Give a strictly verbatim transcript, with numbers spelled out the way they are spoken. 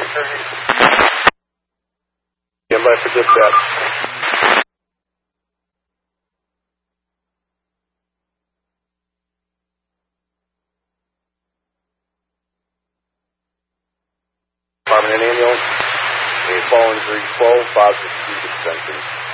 Get by for dispatch. Department and ambulance. A fallen three twelve, positive speed extension.